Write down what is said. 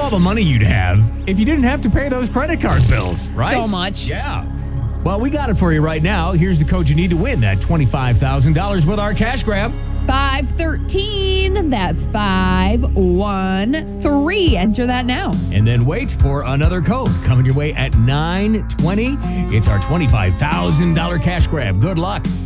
all the money you'd have if you didn't have to pay those credit card bills, right? So much. Yeah. Well, we got it for you right now. Here's the code you need to win that $25,000 with our cash grab. 513. That's 513. Enter that now. And then wait for another code coming your way at 9:20. It's our $25,000 cash grab. Good luck.